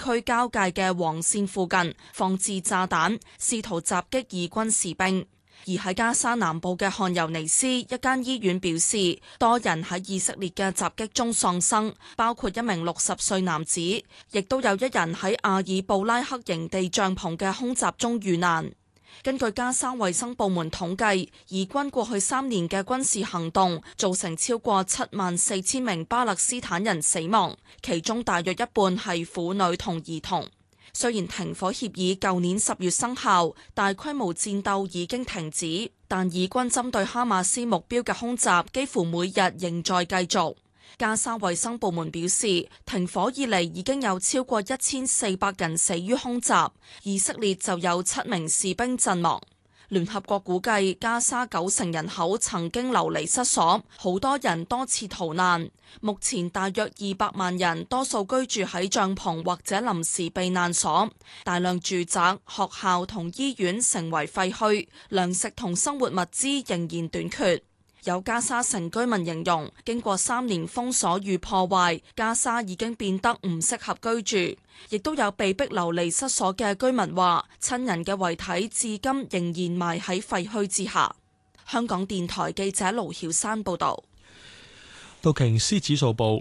區交界嘅黃線附近放置炸彈，試圖襲擊以軍士兵。而喺加沙南部嘅漢尤尼斯一間醫院表示，多人喺以色列嘅襲擊中喪生，包括一名60歲男子，亦都有一人喺阿爾布拉克營地帳篷嘅空襲中遇難。根據加沙衛生部門統計，以軍過去3年嘅軍事行動造成超過74000名巴勒斯坦人死亡，其中大約一半係婦女同兒童。雖然停火協議舊年10月生效，大規模戰鬥已經停止，但以軍針對哈馬斯目標嘅空襲幾乎每日仍在繼續。加沙衛生部門表示，停火以嚟已經有超過1400人死於空襲，以色列就有7名士兵陣亡。聯合國估計，加沙90%人口曾經流離失所，好多人多次逃難。目前大約200萬人，多數居住喺帳篷或者臨時避難所。大量住宅、學校同醫院成為廢墟，糧食同生活物資仍然短缺。有加沙城居民形容，經過3年封鎖與破壞，加沙已經變得唔適合居住。亦都有被逼流離失所嘅居民話，親人嘅遺體至今仍然埋喺廢墟之下。香港電台記者盧曉山報導。 道瓊斯指數報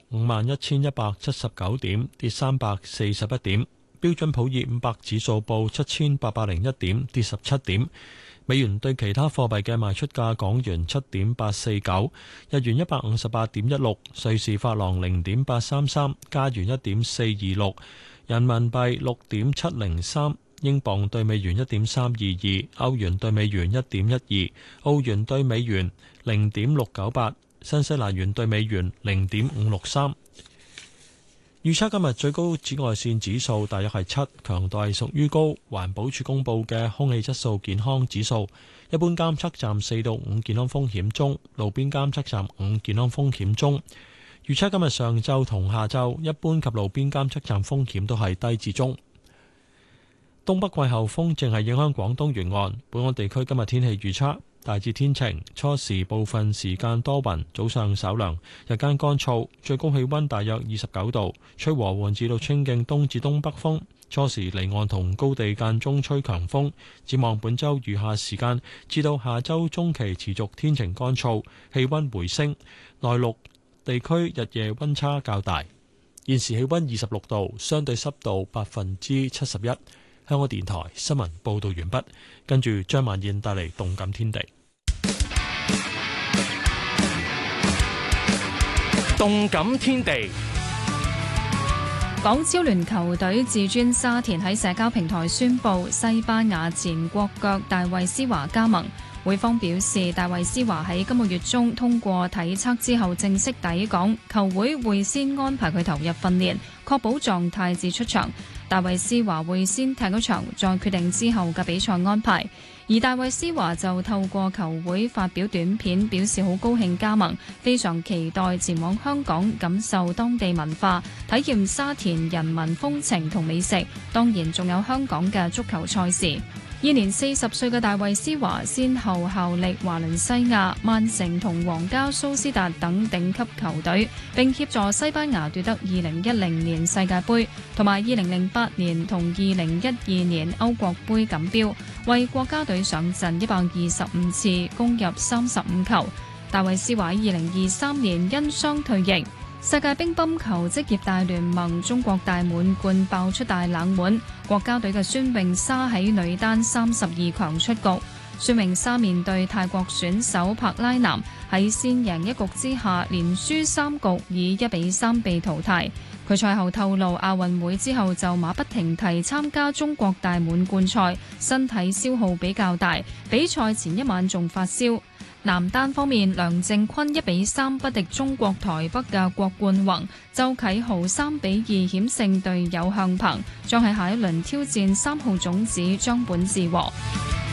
51,179點，跌341點。標準普爾500指數報7801點，跌17點。美元對其他貨幣嘅賣出價：港元7.849，日元158.16，瑞士法郎0.833，加元1.426，人民幣6.703，英鎊對美元1.322，歐元對美元1.12，澳元對美元0.698，新西蘭元對美元0.563。預測今日最高紫外線指數大約係7，強度係屬於高。環保署公布嘅空氣質素健康指數，一般監測站4到5健康風險中，路邊監測站5健康風險中。預測今日上晝同下晝，一般及路邊監測站風險都係低至中。東北季候風正係影響廣東沿岸，本港地區今日天氣預測大致天晴，初時部分時間多雲，早上稍涼，日間乾燥，最高氣溫大約29度，吹和緩至到清勁東至東北風，初時離岸同高地間中吹強風。展望本週餘下時間至到下週中期持續天晴乾燥，氣溫回升，內陸地區日夜溫差較大。現時氣溫26度，相對濕度71%。香港電台新聞報道完畢，跟住張萬燕帶嚟動感天地。 動感天地， 港超聯球隊至尊沙田喺社交平台宣布西班牙前國腳大衛斯華加盟。會方表示，大衛斯華喺今個月中通過體測之後正式抵港，球會會先安排佢投入訓練，確保狀態至出場。大衛斯華會先踢一場，再決定之後嘅比賽安排。而大衛斯華就透過球會發表短片，表示好高興加盟，非常期待前往香港感受當地文化，體驗沙田人民風情同美食，當然仲有香港嘅足球賽事。現年40歲嘅大衛斯華先後效力華倫西亞、曼城同皇家蘇斯達等頂級球隊，並協助西班牙奪得2010年世界盃同埋2008年同2012年歐國盃錦標，為國家隊上陣125次，攻入35球。大衛斯華2023年因傷退役。世界乒乓球職業大聯盟中國大滿貫爆出大冷門，國家隊嘅孫穎莎喺女單32強出局。孫穎莎面對泰國選手柏拉南，喺先贏一局之下連輸3局，以1-3被淘汰。佢賽後透露，亞運會之後就馬不停蹄參加中國大滿貫賽，身體消耗比較大，比賽前一晚仲發燒。男單方面，梁靖昆1-3不敵中國台北嘅郭冠宏，周啟豪3-2險勝隊友向鵬，將喺下一輪挑戰3號種子張本智和。